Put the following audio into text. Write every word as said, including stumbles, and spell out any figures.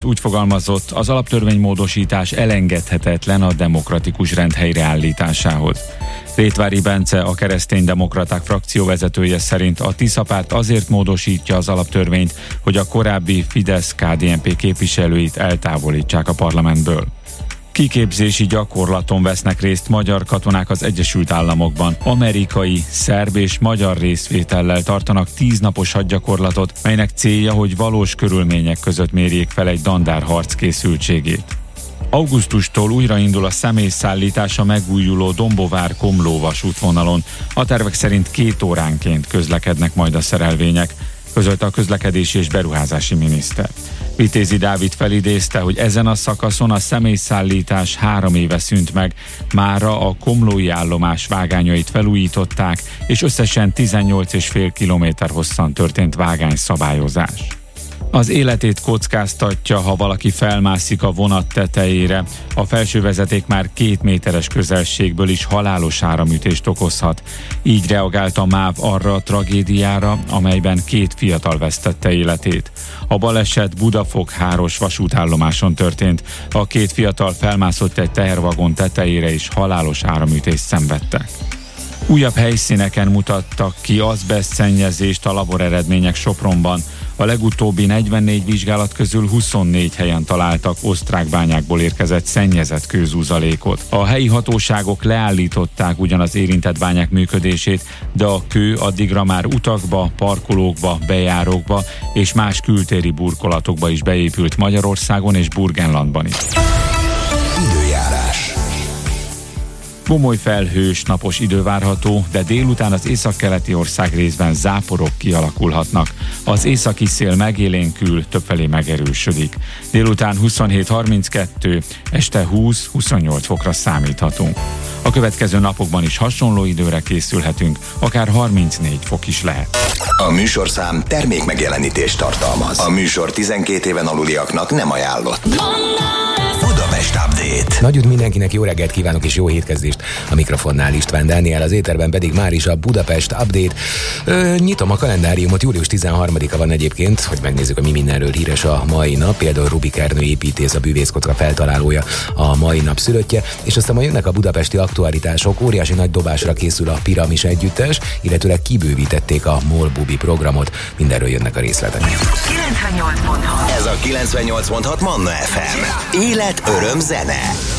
úgy fogalmazott, az alaptörvénymódosítás elengedhetetlen a demokratikus rend helyreállításához. Rétvári Bence, a kereszténydemokraták frakcióvezetője szerint a Tisza párt azért módosítja az alaptörvényt, hogy a korábbi Fidesz-ká dé en pé képviselőit eltávolítsák a parlamentből. Kiképzési gyakorlaton vesznek részt magyar katonák az Egyesült Államokban. Amerikai, szerb és magyar részvétellel tartanak tíznapos hadgyakorlatot, melynek célja, hogy valós körülmények között mérjék fel egy dandár harc készültségét. Augusztustól újraindul a személyszállítás a megújuló Dombovár-Komló vasútvonalon. A tervek szerint két óránként közlekednek majd a szerelvények, közölte a közlekedési és beruházási miniszter. Vitézi Dávid felidézte, hogy ezen a szakaszon a személyszállítás három éve szűnt meg, mára a komlói állomás vágányait felújították, és összesen tizennyolc egész öt kilométer hosszan történt vágányszabályozás. Az életét kockáztatja, ha valaki felmászik a vonat tetejére. A felső vezeték már két méteres közelségből is halálos áramütést okozhat. Így reagált a MÁV arra a tragédiára, amelyben két fiatal vesztette életét. A baleset Budafok-Háros vasútállomáson történt. A két fiatal felmászott egy tehervagon tetejére és halálos áramütést szenvedtek. Újabb helyszíneken mutattak ki azbesztszennyezést a laboreredmények Sopronban. A legutóbbi negyvennégy vizsgálat közül huszonnégy helyen találtak osztrák bányákból érkezett szennyezett kőzúzalékot. A helyi hatóságok leállították ugyan az érintett bányák működését, de a kő addigra már utakba, parkolókba, bejárókba és más kültéri burkolatokba is beépült Magyarországon és Burgenlandban is. Időjárás. Gomoly felhős, napos idő várható, de délután az északkeleti ország részben záporok kialakulhatnak. Az északi szél megélénkül, többfelé megerősödik. Délután huszonhét harminckettő, este húsz-huszonnyolc fokra számíthatunk. A következő napokban is hasonló időre készülhetünk, akár harmincnégy fok is lehet. A műsorszám termék megjelenítést tartalmaz. A műsor tizenkét éven aluliaknak nem ajánlott. Budapest Update. Nagy üdv mindenkinek, jó reggelt kívánok és jó hétkezdést. A mikrofonnál István Dániel, az éterben pedig már is a Budapest Update. Ö, nyitom a kalendáriumot, július tizenharmadika van egyébként, hogy megnézzük, a mi mindenről híres a mai nap. Például Rubik Ernő építész, a bűvészkocka feltalálója a mai nap szülöttje, és aztán majd jönnek a budapesti aktualitások. Óriási nagy dobásra készül a Piramis együttes, illetőleg kibővítették a MOL Bubi programot. Mindenről jönnek a részletek. kilencvennyolc pont hat. Ez a kilencvennyolc pont hat Manna ef em. Élet, öröm, zene.